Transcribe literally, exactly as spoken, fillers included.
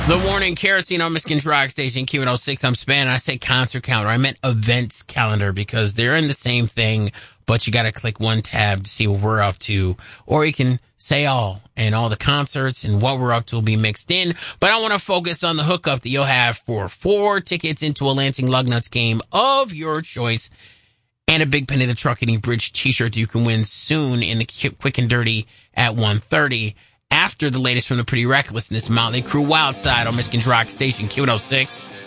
The Morning Kerosene on Michigan's Rock Station, Q one oh six. I'm Span. I say concert calendar. I meant events calendar because they're in the same thing, but you got to click one tab to see what we're up to. Or you can say all, and all the concerts and what we're up to will be mixed in. But I want to focus on the hookup that you'll have for four tickets into a Lansing Lugnuts game of your choice and a Big Penny the Trucking Bridge t-shirt that you can win soon in the Quick and Dirty at one thirty. After the latest from the Pretty Reckless in this Motley Crue Wild Side on Michigan's Rock Station, Q one oh six.